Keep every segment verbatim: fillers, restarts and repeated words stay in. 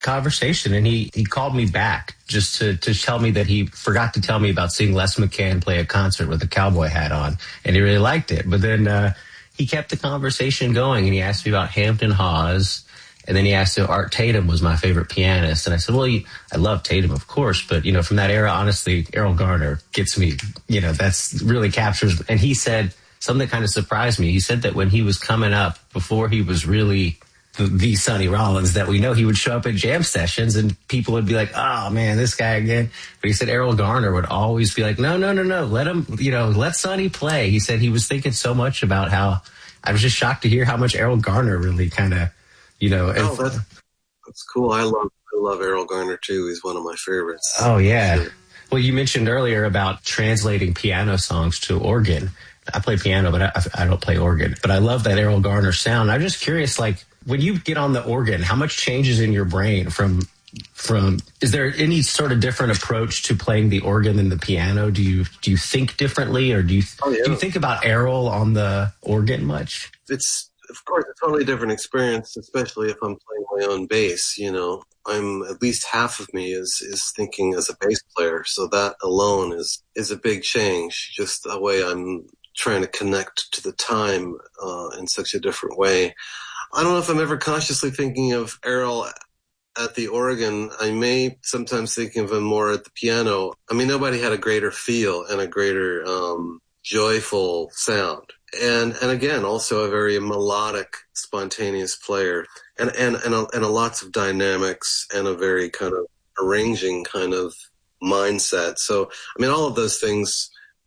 conversation, and he, he called me back just to, to tell me that he forgot to tell me about seeing Les McCann play a concert with a cowboy hat on, and he really liked it. But then uh, he kept the conversation going, and he asked me about Hampton Hawes, and then he asked if Art Tatum was my favorite pianist. And I said, well, he, I love Tatum, of course, but, you know, from that era, honestly, Erroll Garner gets me, you know, that's really captures. And he said something that kind of surprised me. He said that when he was coming up, before he was really the, the Sonny Rollins that we know, he would show up at jam sessions and people would be like, oh, man, this guy again. But he said Erroll Garner would always be like, no, no, no, no, let him, you know, let Sonny play. He said he was thinking so much about how, I was just shocked to hear how much Erroll Garner really kind of, you know. Oh, that's, that's cool. I love I love Erroll Garner, too. He's one of my favorites. Oh, yeah. Sure. Well, you mentioned earlier about translating piano songs to organ. I play piano, but I, I don't play organ. But I love that Erroll Garner sound. I'm just curious, like, when you get on the organ, how much changes in your brain from, from, is there any sort of different approach to playing the organ than the piano? Do you, do you think differently, or do you, oh, yeah. do you think about Erroll on the organ much? It's, of course, a totally different experience, especially if I'm playing my own bass. You know, I'm at least half of me is is thinking as a bass player, so that alone is is a big change. Just the way I'm trying to connect to the time uh, in such a different way. I don't know if I'm ever consciously thinking of Erroll at the organ. I may sometimes think of him more at the piano. I mean, nobody had a greater feel and a greater um, joyful sound. And, and again, also a very melodic, spontaneous player, and, and, and, a, and a lots of dynamics and a very kind of arranging kind of mindset. So, I mean, all of those things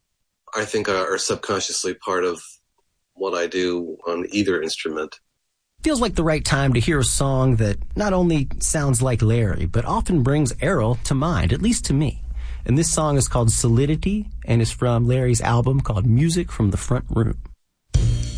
I think are, are subconsciously part of what I do on either instrument. Feels like the right time to hear a song that not only sounds like Larry, but often brings Erroll to mind, at least to me. And this song is called Solidity and is from Larry's album called Music from the Front Room.